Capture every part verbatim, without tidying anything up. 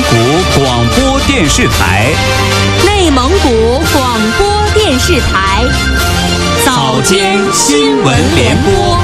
古广播电视台， 内蒙古广播电视台， 早间新闻联播。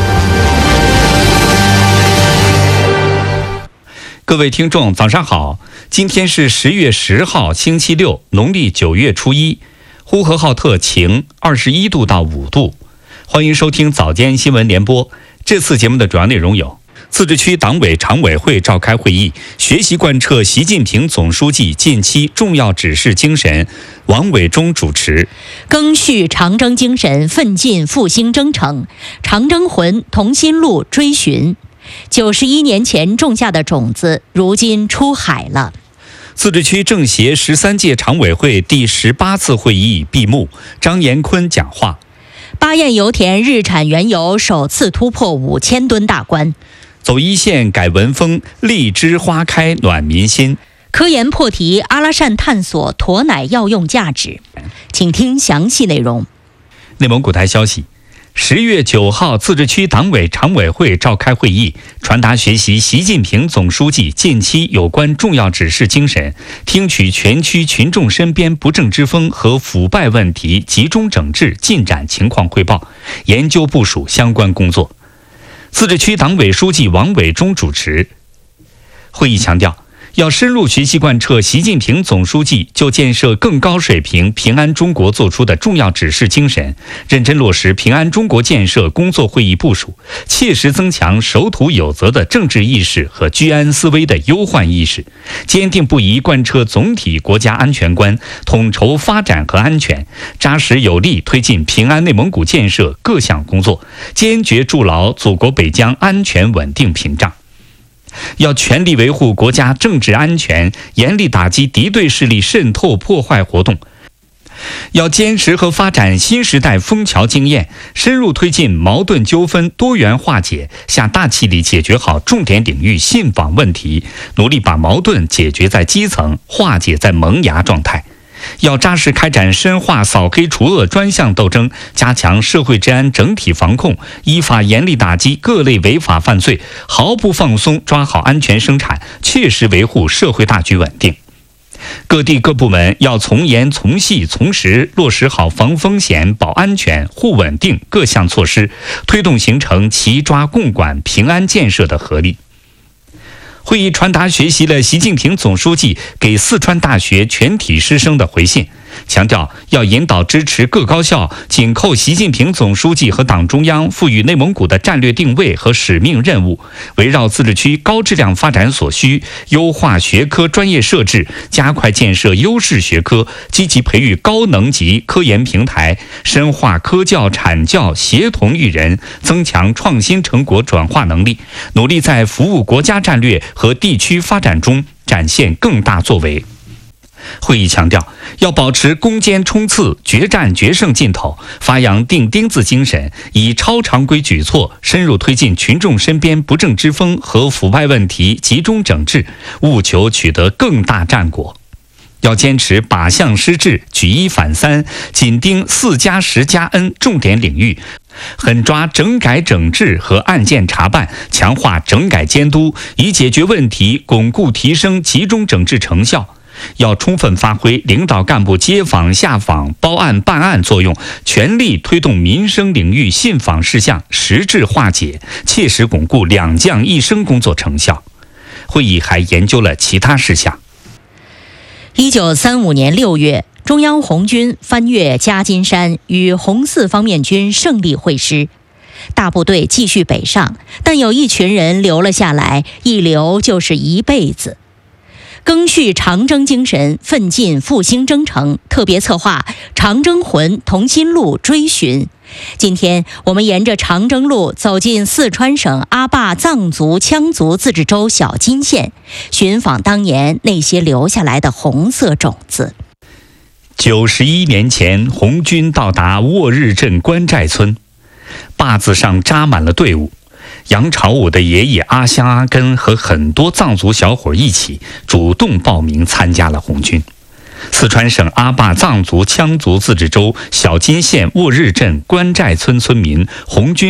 各位听众，早上好！今天是十月十号，星期六，农历九月初一，呼和浩特晴，二十一度到五度。欢迎收听早间新闻联播。这次节目的主要内容有：自治区党委常委会召开会议，学习贯彻习近平总书记近期重要指示精神，王伟忠主持。 赓续长征精神，奋进复兴征程，长征魂，同心路追寻。九十一年前种下的种子，如今出海了。 自治区政协十三届常委会第十八次会议闭幕，张延坤讲话。 巴彦油田日产原油首次突破五千吨大关。 走一线改文风，荔枝花开暖民心。 科研破题，阿拉善探索鸵奶药用价值。请听详细内容。 内蒙古台消息，十月九号，自治区党委常委会召开会议，传达学习习近平总书记近期有关重要指示精神，听取全区群众身边不正之风和腐败问题集中整治进展情况汇报，研究部署相关工作。自治区党委书记王伟忠主持。会议强调，要深入学习贯彻习近平总书记就建设更高水平平安中国作出的重要指示精神，认真落实平安中国建设工作会议部署，切实增强守土有责的政治意识和居安思危的忧患意识，坚定不移贯彻总体国家安全观，统筹发展和安全，扎实有力推进平安内蒙古建设各项工作，坚决筑牢祖国北疆安全稳定屏障。要全力维护国家政治安全，严厉打击敌对势力渗透破坏活动。要坚持和发展新时代枫桥经验，深入推进矛盾纠纷多元化解，下大气力解决好重点领域信访问题，努力把矛盾解决在基层，化解在萌芽状态。要扎实开展深化扫黑除恶专项斗争，加强社会治安整体防控，依法严厉打击各类违法犯罪，毫不放松抓好安全生产，切实维护社会大局稳定。各地各部门要从严从细从实落实好防风险、保安全、护稳定各项措施，推动形成齐抓共管平安建设的合力。会议传达学习了习近平总书记给四川大学全体师生的回信，强调要引导支持各高校紧扣习近平总书记和党中央赋予内蒙古的战略定位和使命任务，围绕自治区高质量发展所需，优化学科专业设置，加快建设优势学科，积极培育高能级科研平台，深化科教产教协同育人，增强创新成果转化能力，努力在服务国家战略和地区发展中展现更大作为。会议强调，要保持攻坚冲刺、决战决胜劲头，发扬钉钉子精神，以超常规举措深入推进群众身边不正之风和腐败问题集中整治，务求取得更大战果。要坚持靶向施治、举一反三，紧盯四加十加 N 重点领域，狠抓整改整治和案件查办，强化整改监督，以解决问题，巩固提升集中整治成效。要充分发挥领导干部接访下访、包案办案作用，全力推动民生领域信访事项实质化解，切实巩固两降一升工作成效。会议还研究了其他事项。 一九三五年六月，中央红军翻越夹金山，与红四方面军胜利会师。大部队继续北上，但有一群人留了下来，一留就是一辈子。赓续长征精神，奋进复兴征程特别策划长征魂，同心路追寻。今天我们沿着长征路走进四川省阿坝藏族羌族自治州小金县，寻访当年那些留下来的红色种子。 九十一年前，红军到达沃日镇关寨村，坝子上扎满了队伍。杨朝武的爷爷阿香阿根和很多藏族小伙一起主动报名参加了红军。四川省阿坝藏族羌族自治州小金县沃日镇关寨村村民红军